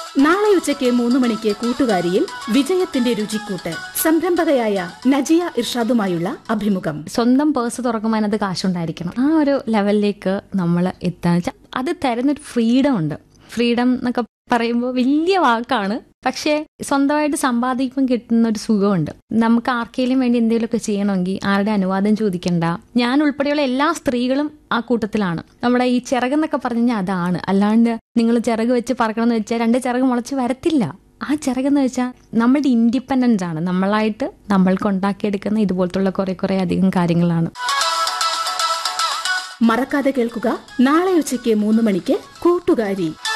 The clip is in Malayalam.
നാളെ ഉച്ചയ്ക്ക് 3 മണിക്ക് കൂട്ടുകാരിയിൽ വിജയത്തിന്റെ രുചിക്കൂട്ട് സംരംഭകയായ നജിയ ഇർഷാദുമായുള്ള അഭിമുഖം. സ്വന്തം പേഴ്സ് തുറക്കുമ്പോൾ അതിനകത്ത് കാശുണ്ടായിരിക്കണം. ആ ഒരു ലെവലിലേക്ക് നമ്മൾ എത്താന്ന് അത് തരുന്നൊരു ഫ്രീഡം ഉണ്ട്. ഫ്രീഡം എന്നൊക്കെ പറയുമ്പോൾ വലിയ വാക്കാണ്, പക്ഷേ സ്വന്തമായിട്ട് സമ്പാദിക്കുമ്പോൾ കിട്ടുന്ന ഒരു സുഖമുണ്ട്. നമുക്ക് ആർക്കെങ്കിലും വേണ്ടി എന്തെങ്കിലുമൊക്കെ ചെയ്യണമെങ്കിൽ ആരുടെ അനുവാദം ചോദിക്കണ്ട. ഞാൻ ഉൾപ്പെടെയുള്ള എല്ലാ സ്ത്രീകളും ആ കൂട്ടത്തിലാണ്. നമ്മുടെ ഈ ചിറകെന്നൊക്കെ പറഞ്ഞു കഴിഞ്ഞാൽ അതാണ്. അല്ലാണ്ട് നിങ്ങൾ ചിറക് വെച്ച് പറക്കണമെന്ന് വെച്ചാൽ 2 ചിറക് മുളച്ച് വരത്തില്ല. ആ ചിറകെന്ന് വെച്ചാൽ നമ്മളുടെ ഇൻഡിപെൻഡൻസ് ആണ്. നമ്മളായിട്ട് നമ്മൾക്ക് ഉണ്ടാക്കിയെടുക്കുന്ന ഇതുപോലത്തുള്ള കുറെ അധികം കാര്യങ്ങളാണ്. മറക്കാതെ കേൾക്കുക നാളെ ഉച്ചയ്ക്ക് 3 മണിക്ക് കൂട്ടുകാരി.